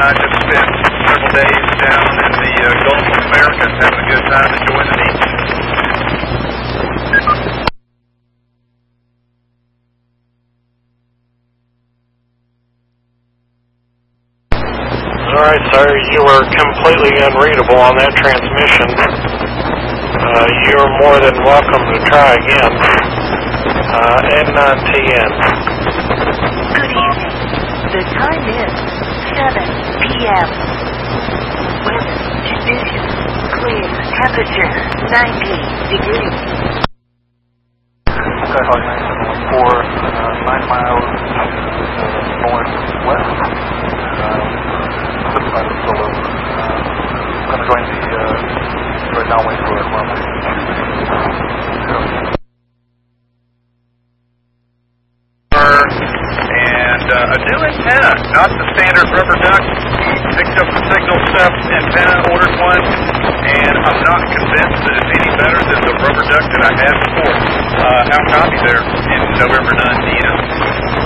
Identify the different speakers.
Speaker 1: I just spent several days down in the Gulf of America having a good time enjoying the beach.
Speaker 2: All right, sir, you were completely unreadable on that transmission. You're more than welcome to try again. N9TN.
Speaker 3: Good evening. The time is 7 p.m. Weather conditions clear. Temperature 90 degrees.
Speaker 4: Skyhawk 974, 9 miles northwest. Flip side of Solo. I'm going to join the downwind for runway 20.
Speaker 1: And a new antenna, not the standard rubber duck. Picked up the signal stuff antenna, ordered one, and I'm not convinced that it's any better than the rubber duck that I had before. How copy there in November 9, do you know?